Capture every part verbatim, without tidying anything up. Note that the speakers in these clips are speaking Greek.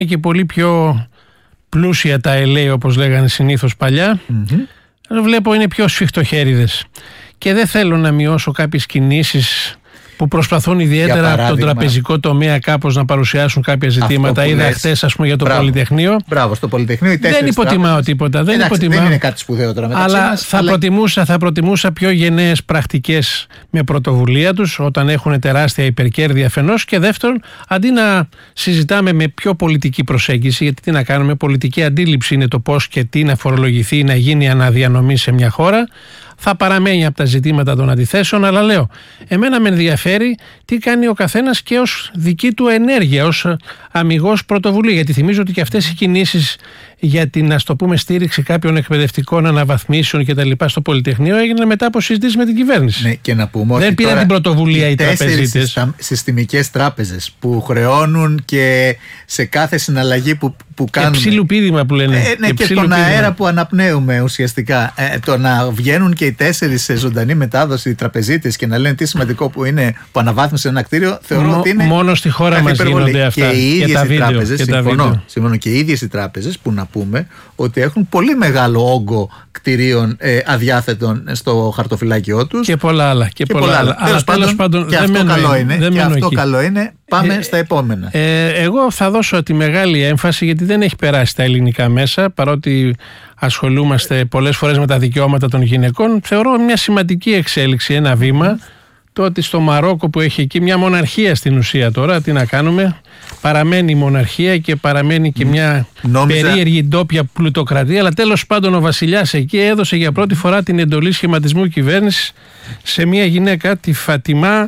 και πολύ πιο πλούσια τα ελέη, όπως λέγανε συνήθως παλιά. Mm-hmm. Βλέπω είναι πιο σφιχτοχέριδες. Και δεν θέλω να μειώσω κάποιες κινήσεις που προσπαθούν ιδιαίτερα από τον τραπεζικό τομέα κάπως να παρουσιάσουν κάποια ζητήματα. Είδα χτες, ας πούμε, για το Μπράβο. Πολυτεχνείο. Μπράβο, στο Πολυτεχνείο. Δεν υποτιμάω τράπεζες. τίποτα. Δεν, Εντάξει, υποτιμάω. δεν είναι κάτι σπουδαίο τώρα μεταξύ αλλά μας, θα, αλλά... Προτιμούσα, θα προτιμούσα πιο γενναίες πρακτικές με πρωτοβουλία τους όταν έχουν τεράστια υπερκέρδη αφενός, και δεύτερον, αντί να συζητάμε με πιο πολιτική προσέγγιση, γιατί τι να κάνουμε, πολιτική αντίληψη είναι το πώς και τι να φορολογηθεί ή να γίνει αναδιανομή σε μια χώρα. Θα παραμένει από τα ζητήματα των αντιθέσεων, αλλά λέω, εμένα με ενδιαφέρει τι κάνει ο καθένας και ως δική του ενέργεια, ως αμιγώς πρωτοβουλία. Γιατί θυμίζω ότι και αυτές οι κινήσεις για την, ας το πούμε, στήριξη κάποιων εκπαιδευτικών αναβαθμίσεων και τα λοιπά στο Πολυτεχνείο έγιναν μετά από συζητήσεις με την κυβέρνηση. Ναι, και να πούμε δεν ότι πήραν την πρωτοβουλία οι, οι τραπεζίτες. Συστημικές τράπεζες που χρεώνουν και σε κάθε συναλλαγή που, που κάνουν. Και ψιλουπίδημα που λένε. Ε, ναι, και, και τον αέρα που αναπνέουμε ουσιαστικά. Ε, το να βγαίνουν και οι τέσσερις σε ζωντανή μετάδοση οι τραπεζίτες και να λένε τι σημαντικό που είναι που αναβάθμισε ένα κτίριο, θεωρώ Μο, ότι είναι. Μόνο στη χώρα μας γίνονται αυτά. Και οι ίδιες οι τράπεζες, και συμφωνώ, συμφωνώ, και οι ίδιες οι τράπεζες που να πούμε ότι έχουν πολύ μεγάλο όγκο κτηρίων ε, αδιάθετων στο χαρτοφυλάκιό τους. Και πολλά άλλα. Και, και πολλά, πολλά άλλα. άλλα. Τέλος πάντων, και αυτό καλό είναι. Δεν και αυτό εκεί. καλό είναι. Πάμε ε, στα επόμενα. Ε, εγώ θα δώσω τη μεγάλη έμφαση, γιατί δεν έχει περάσει τα ελληνικά μέσα, παρότι ασχολούμαστε πολλές φορές με τα δικαιώματα των γυναικών. Θεωρώ μια σημαντική εξέλιξη, ένα βήμα, το ότι στο Μαρόκο που έχει εκεί μια μοναρχία στην ουσία τώρα, τι να κάνουμε, παραμένει η μοναρχία και παραμένει και μια Νόμιζα... περίεργη ντόπια πλουτοκρατία, αλλά τέλος πάντων ο βασιλιάς εκεί έδωσε για πρώτη φορά την εντολή σχηματισμού κυβέρνησης σε μια γυναίκα, τη Φατιμά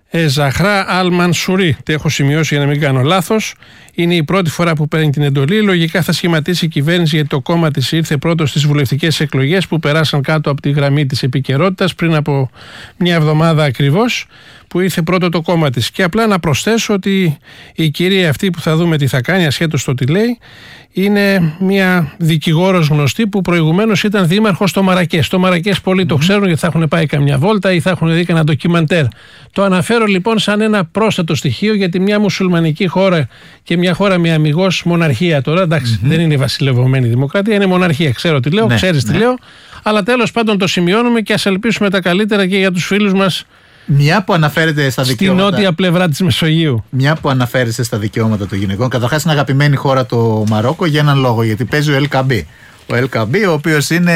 Ζαχρά Αλ Μανσουρί. Το έχω σημειώσει για να μην κάνω λάθος. Είναι η πρώτη φορά που παίρνει την εντολή. Λογικά θα σχηματίσει η κυβέρνηση, γιατί το κόμμα της ήρθε πρώτο στις βουλευτικές εκλογές που περάσαν κάτω από τη γραμμή της επικαιρότητας πριν από μια εβδομάδα ακριβώς, που ήρθε πρώτο το κόμμα της. Και απλά να προσθέσω ότι η κυρία αυτή που θα δούμε τι θα κάνει, ασχέτως το τι λέει, είναι μια δικηγόρος γνωστή που προηγουμένως ήταν δήμαρχος στο Μαρακές. Το Μαρακές πολλοί mm-hmm. το ξέρουν, γιατί θα έχουν πάει καμιά βόλτα ή θα έχουν δει κανένα ντοκιμαντέρ. Το αναφέρω λοιπόν σαν ένα πρόσθετο στοιχείο, γιατί μια μουσουλμανική χώρα και μια χώρα με αμιγώς μοναρχία τώρα, εντάξει, mm-hmm. δεν είναι βασιλευωμένη δημοκρατία, είναι μοναρχία. Ξέρω τι λέω, ναι, ξέρεις ναι. τι λέω, αλλά τέλος πάντων το σημειώνουμε και ας ελπίσουμε τα καλύτερα και για τους φίλους μας. Μια που αναφέρεται στα δικαιώματα. Στη νότια πλευρά της Μεσογείου. Μια που αναφέρεσαι στα δικαιώματα των γυναικών. Καταρχάς είναι αγαπημένη χώρα το Μαρόκο για έναν λόγο. Γιατί παίζει ο Ελ Καμπί. Ο Ελ Καμπί, ο οποίος είναι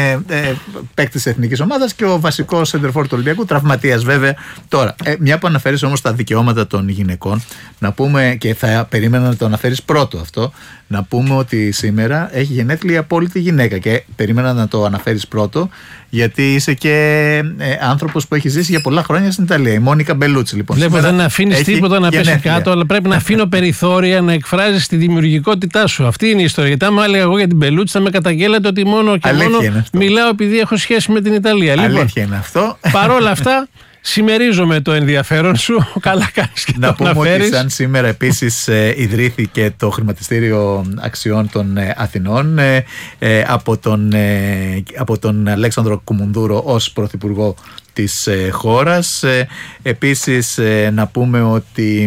ε, παίκτης εθνικής ομάδας και ο βασικός σεντερφόρ του Ολυμπιακού, τραυματίας βέβαια. Τώρα, ε, μια που αναφέρεις όμως τα δικαιώματα των γυναικών, να πούμε, και θα περίμενα να το αναφέρεις πρώτο αυτό, να πούμε ότι σήμερα έχει γενέθλια η απόλυτη γυναίκα και περίμενα να το αναφέρεις πρώτο, γιατί είσαι και ε, άνθρωπος που έχει ζήσει για πολλά χρόνια στην Ιταλία. Η Μόνικα Μπελούτσι, λοιπόν. Βλέπω δεν αφήνει τίποτα να πέσει κάτω, αλλά πρέπει να αφήνω περιθώρια να εκφράζεις τη δημιουργικότητά σου. Αυτή είναι η ιστορία. Γιατί άμα έλεγα εγώ για την Μπελούτσι, θα με καταγγέλλατε ότι μόνο και Αλήθεια μόνο μιλάω επειδή έχω σχέση με την Ιταλία. Αλήθεια λοιπόν, είναι αυτό. Παρόλα αυτά, συμμερίζομαι το ενδιαφέρον σου. Καλά κάνεις και να το πούμε αναφέρεις. Ότι σαν σήμερα επίσης ε, ιδρύθηκε το Χρηματιστήριο Αξιών των ε, Αθηνών ε, ε, από, τον, ε, από τον Αλέξανδρο Κουμουνδούρο ως πρωθυπουργό της ε, χώρας. Ε, επίσης ε, να πούμε ότι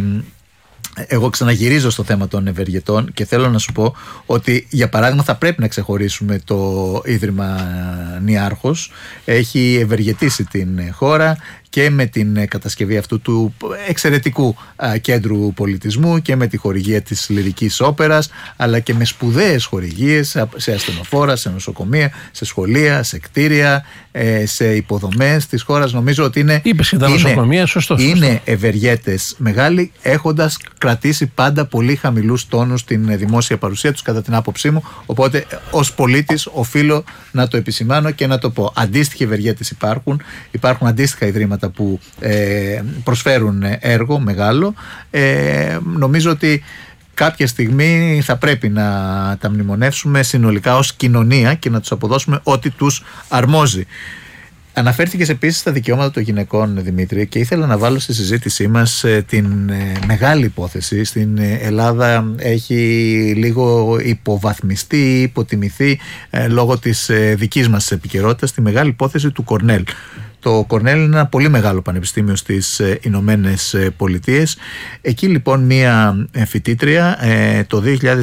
εγώ ξαναγυρίζω στο θέμα των ευεργετών και θέλω να σου πω ότι για παράδειγμα θα πρέπει να ξεχωρίσουμε το Ίδρυμα Νιάρχος. Έχει ευεργετήσει την χώρα και με την κατασκευή αυτού του εξαιρετικού α, κέντρου πολιτισμού και με τη χορηγία της Λυρικής Όπερας, αλλά και με σπουδαίες χορηγίες σε ασθενοφόρα, σε νοσοκομεία, σε σχολεία, σε κτίρια, ε, σε υποδομές της χώρας. Νομίζω ότι είναι, Είπες και τα είναι, νοσοκομεία, σωστό, σωστό. είναι ευεργέτες μεγάλοι, έχοντας κρατήσει πάντα πολύ χαμηλούς τόνους στην δημόσια παρουσία τους, κατά την άποψή μου. Οπότε ως πολίτης οφείλω να το επισημάνω και να το πω. Αντίστοιχοι ευεργέτες υπάρχουν, υπάρχουν αντίστοιχα ιδρύματα που ε, προσφέρουν έργο μεγάλο. Ε, νομίζω ότι κάποια στιγμή θα πρέπει να τα μνημονεύσουμε συνολικά ως κοινωνία και να τους αποδώσουμε ό,τι τους αρμόζει. Αναφέρθηκες επίσης στα δικαιώματα των γυναικών, Δημήτρη, και ήθελα να βάλω στη συζήτησή μας ε, την ε, μεγάλη υπόθεση. Στην ε, Ελλάδα έχει λίγο υποβαθμιστεί, υποτιμηθεί ε, λόγω της ε, δικής μας επικαιρότητας, τη μεγάλη υπόθεση του Κορνέλ. Το Κορνέλ είναι ένα πολύ μεγάλο πανεπιστήμιο στις Ηνωμένες Πολιτείες. Εκεί λοιπόν μία φοιτήτρια το δύο χιλιάδες